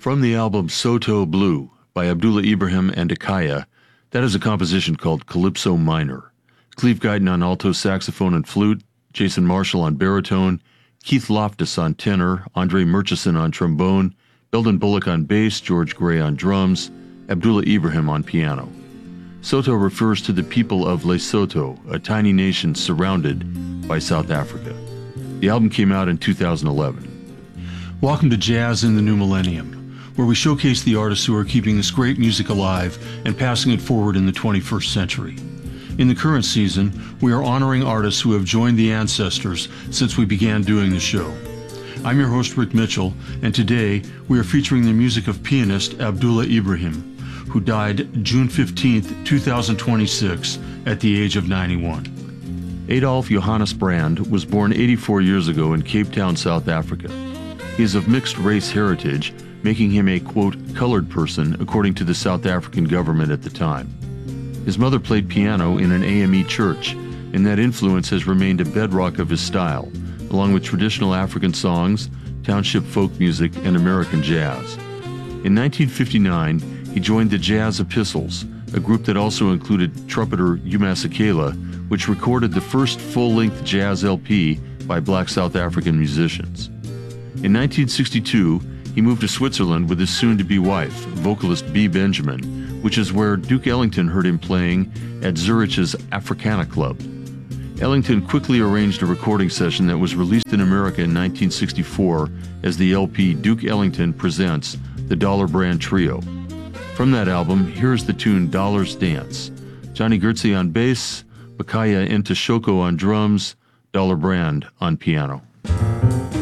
From the album Soto Blue by Abdullah Ibrahim and Akaya, that is a composition called Calypso Minor. Cleve Guyton on alto saxophone and flute, Jason Marshall on baritone, Keith Loftus on tenor, Andre Murchison on trombone, Belden Bullock on bass, George Gray on drums, Abdullah Ibrahim on piano. Soto refers to the people of Lesotho, a tiny nation surrounded by South Africa. The album came out in 2011. Welcome to Jazz in the New Millennium, where we showcase the artists who are keeping this great music alive and passing it forward in the 21st century. In the current season, we are honoring artists who have joined the ancestors since we began doing the show. I'm your host, Rick Mitchell, and today we are featuring the music of pianist Abdullah Ibrahim, who died June 15, 2026, at the age of 91. Adolf Johannes Brand was born 84 years ago in Cape Town, South Africa. He is of mixed race heritage, making him a, quote, colored person, according to the South African government at the time. His mother played piano in an AME church, and that influence has remained a bedrock of his style, along with traditional African songs, township folk music, and American jazz. In 1959, he joined the Jazz Epistles, a group that also included trumpeter Hugh Masekela, which recorded the first full-length jazz LP by black South African musicians. In 1962, he moved to Switzerland with his soon-to-be wife, vocalist Bee Benjamin, which is where Duke Ellington heard him playing at Zurich's Africana Club. Ellington quickly arranged a recording session that was released in America in 1964 as the LP Duke Ellington Presents the Dollar Brand Trio. From that album, here's the tune Dollars Dance. Johnny Gertze on bass, Bakaya Ntashoko on drums, Dollar Brand on piano.